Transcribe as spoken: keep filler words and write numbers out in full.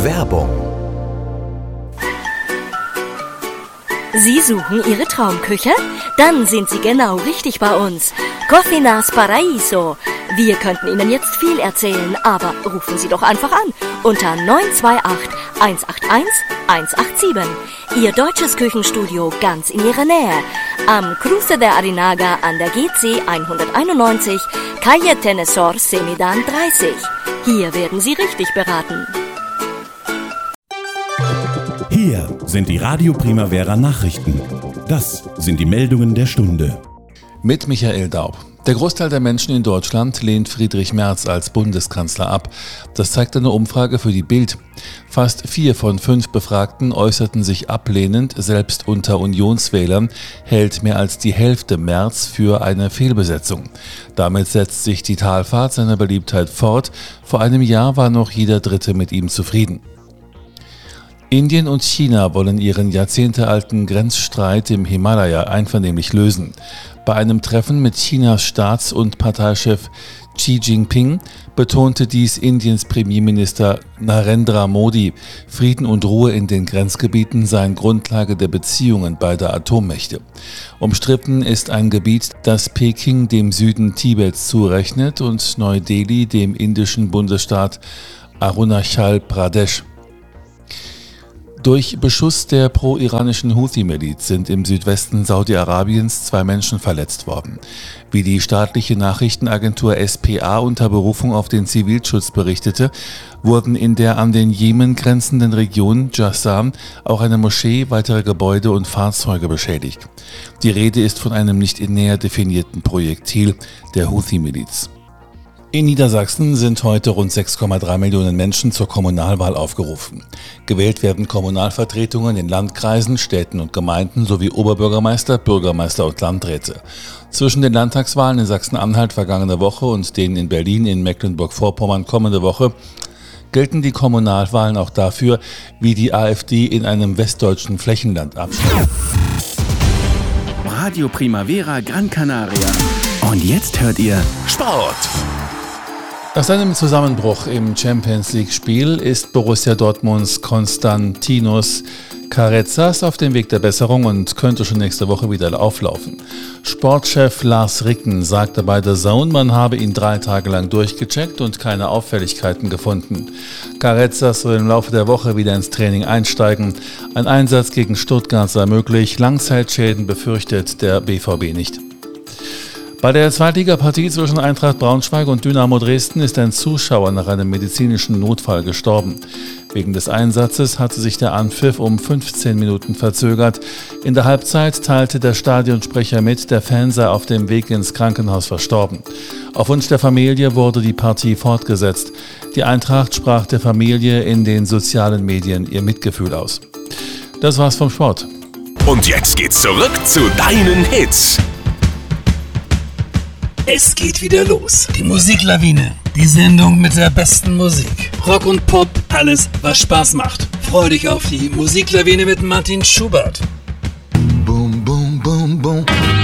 Werbung. Sie suchen Ihre Traumküche? Dann sind Sie genau richtig bei uns. Cocinas Paraíso. Wir könnten Ihnen jetzt viel erzählen, aber rufen Sie doch einfach an unter neun zwei acht, eins acht eins, eins acht sieben. Ihr deutsches Küchenstudio ganz in Ihrer Nähe. Am Cruce de Arinaga an der G C hunderteinundneunzig, Calle Tenesor Semidan dreißig. Hier werden Sie richtig beraten. Hier sind die Radio Primavera Nachrichten. Das sind die Meldungen der Stunde. Mit Michael Daub. Der Großteil der Menschen in Deutschland lehnt Friedrich Merz als Bundeskanzler ab. Das zeigt eine Umfrage für die Bild. Fast vier von fünf Befragten äußerten sich ablehnend. Selbst unter Unionswählern hält mehr als die Hälfte Merz für eine Fehlbesetzung. Damit setzt sich die Talfahrt seiner Beliebtheit fort. Vor einem Jahr war noch jeder Dritte mit ihm zufrieden. Indien und China wollen ihren jahrzehntealten Grenzstreit im Himalaya einvernehmlich lösen. Bei einem Treffen mit Chinas Staats- und Parteichef Xi Jinping betonte dies Indiens Premierminister Narendra Modi. Frieden und Ruhe in den Grenzgebieten seien Grundlage der Beziehungen beider Atommächte. Umstritten ist ein Gebiet, das Peking dem Süden Tibets zurechnet und Neu-Delhi dem indischen Bundesstaat Arunachal Pradesh. Durch Beschuss der pro-iranischen Houthi-Miliz sind im Südwesten Saudi-Arabiens zwei Menschen verletzt worden. Wie die staatliche Nachrichtenagentur S P A unter Berufung auf den Zivilschutz berichtete, wurden in der an den Jemen grenzenden Region Jassam auch eine Moschee, weitere Gebäude und Fahrzeuge beschädigt. Die Rede ist von einem nicht näher definierten Projektil der Houthi-Miliz. In Niedersachsen sind heute rund sechs Komma drei Millionen Menschen zur Kommunalwahl aufgerufen. Gewählt werden Kommunalvertretungen in Landkreisen, Städten und Gemeinden sowie Oberbürgermeister, Bürgermeister und Landräte. Zwischen den Landtagswahlen in Sachsen-Anhalt vergangene Woche und denen in Berlin in Mecklenburg-Vorpommern kommende Woche gelten die Kommunalwahlen auch dafür, wie die AfD in einem westdeutschen Flächenland abschneidet. Radio Primavera Gran Canaria. Und jetzt hört ihr Sport. Nach seinem Zusammenbruch im Champions-League-Spiel ist Borussia Dortmunds Konstantinos Carezas auf dem Weg der Besserung und könnte schon nächste Woche wieder auflaufen. Sportchef Lars Ricken sagte bei The Zone, man habe ihn drei Tage lang durchgecheckt und keine Auffälligkeiten gefunden. Carezas soll im Laufe der Woche wieder ins Training einsteigen. Ein Einsatz gegen Stuttgart sei möglich. Langzeitschäden befürchtet der B V B nicht. Bei der Zweitligapartie zwischen Eintracht Braunschweig und Dynamo Dresden ist ein Zuschauer nach einem medizinischen Notfall gestorben. Wegen des Einsatzes hatte sich der Anpfiff um fünfzehn Minuten verzögert. In der Halbzeit teilte der Stadionsprecher mit, der Fan sei auf dem Weg ins Krankenhaus verstorben. Auf Wunsch der Familie wurde die Partie fortgesetzt. Die Eintracht sprach der Familie in den sozialen Medien ihr Mitgefühl aus. Das war's vom Sport. Und jetzt geht's zurück zu deinen Hits. Es geht wieder los. Die Musiklawine. Die Sendung mit der besten Musik. Rock und Pop, alles, was Spaß macht. Freu dich auf die Musiklawine mit Martin Schubert. Boom, boom, boom, boom.